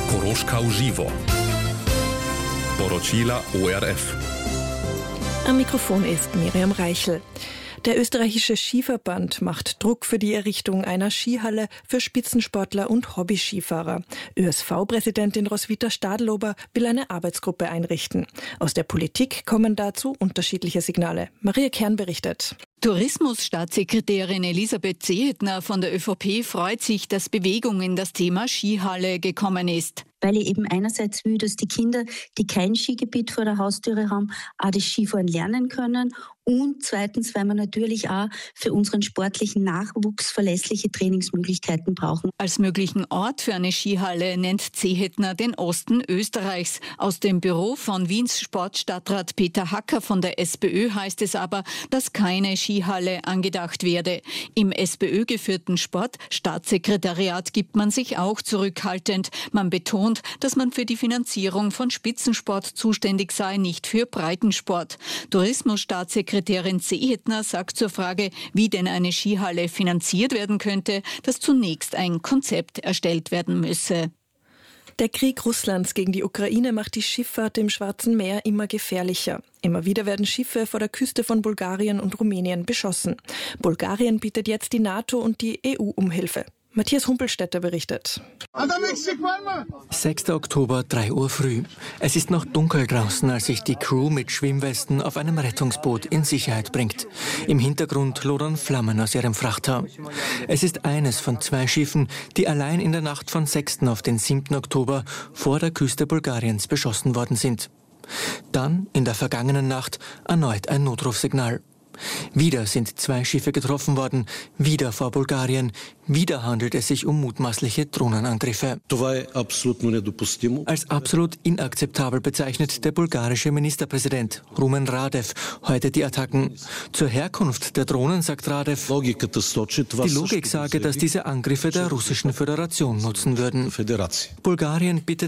Koroška v živo. Poročila ORF. Am Mikrofon ist Miriam Reichel. Der österreichische Skiverband macht Druck für die Errichtung einer Skihalle für Spitzensportler und Hobby-Skifahrer. ÖSV-Präsidentin Roswitha Stadlober will eine Arbeitsgruppe einrichten. Aus der Politik kommen dazu unterschiedliche Signale. Maria Kern berichtet. Tourismusstaatssekretärin Elisabeth Zehetner von der ÖVP freut sich, dass Bewegung in das Thema Skihalle gekommen ist. Weil ich eben einerseits will, dass die Kinder, die kein Skigebiet vor der Haustüre haben, auch das Skifahren lernen können. Und zweitens, weil wir natürlich auch für unseren sportlichen Nachwuchs verlässliche Trainingsmöglichkeiten brauchen. Als möglichen Ort für eine Skihalle nennt Zehetner den Osten Österreichs. Aus dem Büro von Wiens Sportstadtrat Peter Hacker von der SPÖ heißt es aber, dass keine Skihalle angedacht werde. Im SPÖ-geführten Sportstaatssekretariat gibt man sich auch zurückhaltend. Man betont, dass man für die Finanzierung von Spitzensport zuständig sei, nicht für Breitensport. Tourismusstaatssekretärin Zehetner sagt zur Frage, wie denn eine Skihalle finanziert werden könnte, dass zunächst ein Konzept erstellt werden müsse. Der Krieg Russlands gegen die Ukraine macht die Schifffahrt im Schwarzen Meer immer gefährlicher. Immer wieder werden Schiffe vor der Küste von Bulgarien und Rumänien beschossen. Bulgarien bittet jetzt die NATO und die EU um Hilfe. Matthias Humpelstädter berichtet. 6. Oktober, 3 Uhr früh. Es ist noch dunkel draußen, als sich die Crew mit Schwimmwesten auf einem Rettungsboot in Sicherheit bringt. Im Hintergrund lodern Flammen aus ihrem Frachter. Es ist eines von 2 Schiffen, die allein in der Nacht von 6. auf den 7. Oktober vor der Küste Bulgariens beschossen worden sind. Dann, in der vergangenen Nacht, erneut ein Notrufsignal. Wieder sind 2 Schiffe getroffen worden, wieder vor Bulgarien. Wieder handelt es sich um mutmaßliche Drohnenangriffe. Als absolut inakzeptabel bezeichnet der bulgarische Ministerpräsident Rumen Radev heute die Attacken. Zur Herkunft der Drohnen sagt Radev, die Logik sage, dass diese Angriffe der Russischen Föderation nutzen würden. Bulgarien bittet